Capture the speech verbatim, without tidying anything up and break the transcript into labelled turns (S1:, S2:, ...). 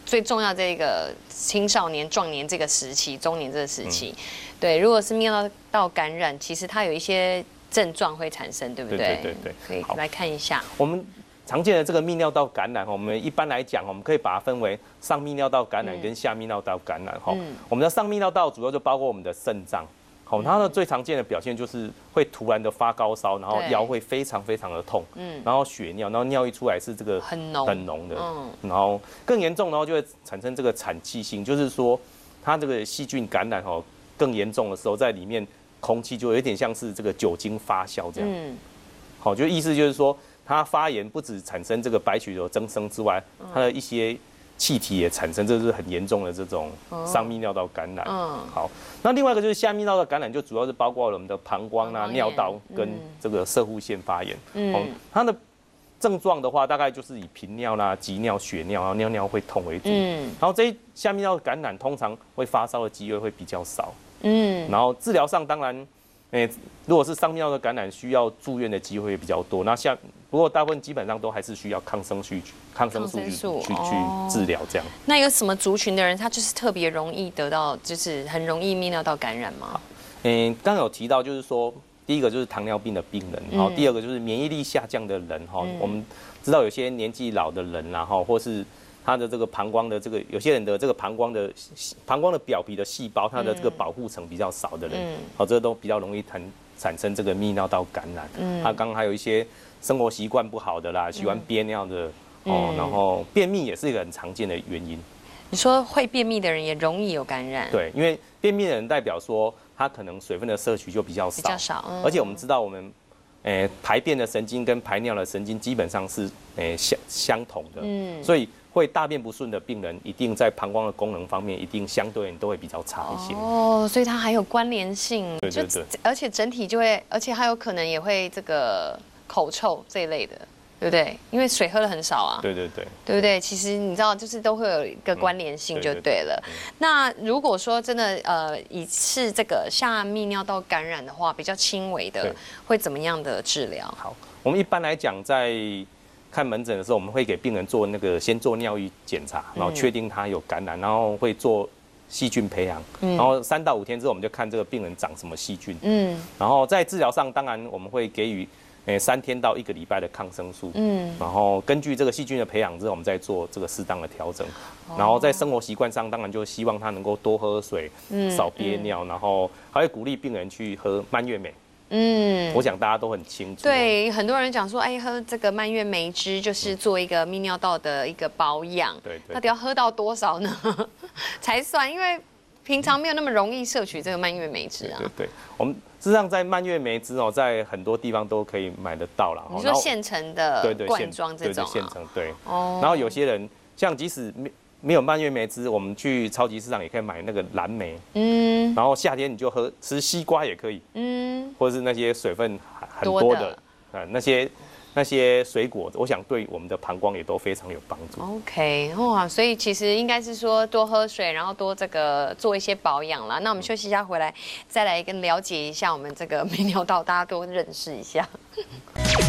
S1: 最重要这个青少年、壮年这个时期、中年这个时期，嗯、对，如果是泌尿道感染，其实它有一些症状会产生，对不对？
S2: 对对对对，
S1: 可以来看一下。
S2: 我们常见的这个泌尿道感染，我们一般来讲，我们可以把它分为上泌尿道感染跟下泌尿道感染。哈、嗯，我们的上泌尿道主要就包括我们的肾脏。好，它的最常见的表现就是会突然的发高烧，然后腰会非常非常的痛，嗯，然后血尿，然后尿一出来是这个
S1: 很浓
S2: 很浓的，嗯，然后更严重，然后就会产生这个产气性，就是说它这个细菌感染哦更严重的时候，在里面空气就有点像是这个酒精发酵这样，嗯，好，就意思就是说它发炎不止产生这个白血球增生之外，它的一些气体也产生，这是很严重的这种上泌尿道感染。嗯，好，那另外一个就是下泌尿道感染，就主要是包括了我们的膀胱啊、尿道跟这个攝護腺发炎。嗯，它的症状的话，大概就是以频尿啦、急尿、血尿，然后尿尿会痛为主。嗯，然后这一下泌尿感染通常会发烧的机会会比较少。嗯，然后治疗上当然。诶，如果是上泌尿道感染，需要住院的机会也比较多。那下不过大部分基本上都还是需要抗生素、抗生素去去去治疗这样。
S1: 那有什么族群的人，他就是特别容易得到，就是很容易泌尿道感染吗？
S2: 嗯，刚刚有提到，就是说第一个就是糖尿病的病人，然后第二个就是免疫力下降的人哈。我们知道有些年纪老的人啦哈，或是他的这个膀胱的这个有些人的这个膀胱的膀胱的表皮的细胞，它的这个保护层比较少的人，好、嗯，这都比较容易产产生这个泌尿道感染。嗯，他刚刚还有一些生活习惯不好的啦，喜欢憋尿的、嗯、哦，然后便秘也是一个很常见的原因。
S1: 你说会便秘的人也容易有感染？
S2: 对，因为便秘的人代表说他可能水分的摄取就比较少，
S1: 比较少，嗯、
S2: 而且我们知道我们。诶，排便的神经跟排尿的神经基本上是诶相相同的，嗯，所以会大便不顺的病人，一定在膀胱的功能方面，一定相对都会比较差一些。
S1: 哦，所以它还有关联性，
S2: 对对对，
S1: 而且整体就会，而且还有可能也会这个口臭这一类的。对不对？因为水喝的很少啊。
S2: 对对对，
S1: 对不对？其实你知道，就是都会有一个关联性，就对了。嗯、对对对那如果说真的呃，以是这个下泌尿道感染的话，比较轻微的，会怎么样的治疗？
S2: 好，我们一般来讲，在看门诊的时候，我们会给病人做那个先做尿液检查，然后确定他有感染，然后会做细菌培养，嗯、然后三到五天之后，我们就看这个病人长什么细菌。嗯，然后在治疗上，当然我们会给予。诶，三天到一个礼拜的抗生素，嗯，然后根据这个细菌的培养之后，我们再做这个适当的调整，哦、然后在生活习惯上，当然就希望他能够多喝水，嗯，少憋尿，嗯、然后还会鼓励病人去喝蔓越莓，嗯，我想大家都很清楚。
S1: 对，很多人讲说，哎，喝这个蔓越莓汁就是做一个泌尿道的一个保养，对对，到底要喝到多少呢？才算？因为平常没有那么容易摄取这个蔓越莓汁啊。
S2: 对 对, 对，我们。事实上，在蔓越莓汁哦，在很多地方都可以买得到啦。
S1: 你说现成的罐装这种、啊，
S2: 对对，现成对。哦。然后有些人，像即使没没有蔓越莓汁，我们去超级市场也可以买那个蓝莓。嗯。然后夏天你就喝吃西瓜也可以。嗯。或者是那些水分很多的，啊、呃、那些。那些水果，我想对我们的膀胱也都非常有帮助。
S1: OK， 哇，所以其实应该是说多喝水，然后多这个做一些保养啦。那我们休息一下，回来再来跟了解一下我们这个泌尿道，大家多认识一下。